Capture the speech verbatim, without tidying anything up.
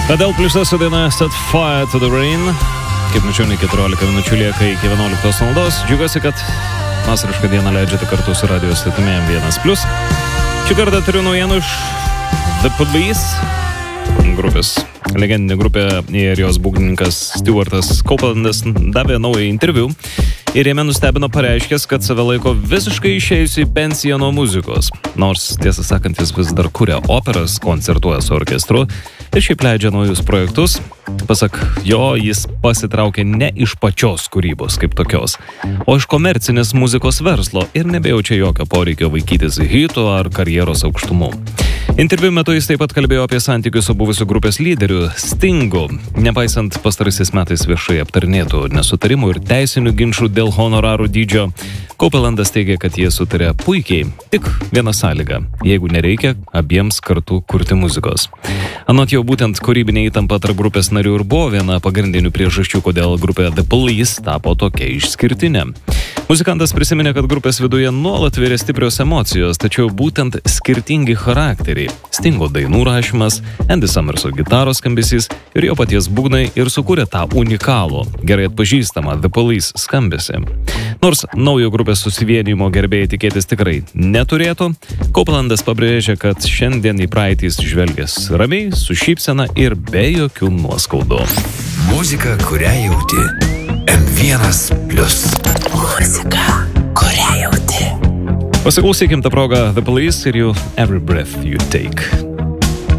Adele pliusas su daina Set Fire to the Rain. Kaip mačiau, nei keturiolika minučių lieka iki vienuoliktos valandos. Džiugiuosi, kad vasarišką dieną leidžiate kartu su radio stotimi M vienas plius. Šį kartą turiu naujienų iš The Police grupės. Legendinė grupė ir jos būgnininkas Stuartas Copelandas davė naują interviu ir jame nustebino pareiškęs, kad save laiko visiškai išėjusi į pensiją nuo muzikos. Nors, tiesą sakant, jis vis dar kuria operas, koncertuoja su orkestru ir šiaip leidžia naujus projektus. Pasak jo, jis pasitraukė ne iš pačios kūrybos kaip tokios, o iš komercinės muzikos verslo ir nebejaučia jokio poreikio vaikytis hitų ar karjeros aukštumų. Interviu metu jis taip pat kalbėjo apie santykius su buvusiu grupės lyderiu Stingu. Nepaisant pastaraisiais metais viešai aptarnėtų nesutarimų ir teisinių ginčų dėl honorarų dydžio, Copelandas teigia, kad jie sutarė puikiai, tik viena sąlyga – jeigu nereikia abiems kartu kurti muzikos. Anot jau būtent kūrybinė įtampa tarp grupės narių ir buvo viena pagrindinių priežasčių, kodėl grupė The Police tapo tokia išskirtinė. Muzikantas prisiminė, kad grupės viduje nuolat vyrė stiprios emocijos, tačiau būtent skirtingi charakteriai – Stingo dainų rašymas, Andy Summers gitaros skambesys ir jo paties būgnai ir sukūrė tą unikalų, gerai atpažįstamą The Police skambesį. Nors naujo grupės susivienijimo gerbėjai tikėtis tikrai neturėtų, Copelandas pabrėžė, kad šiandien į praeitį žvelgęs ramiai, su šypsena ir be jokių nuoskaudų. Muzika, kurią jauti. M vienas plius. Muzika, kurią jauti. Pasiklausykim tą progą The Police ir jų Every Breath You Take.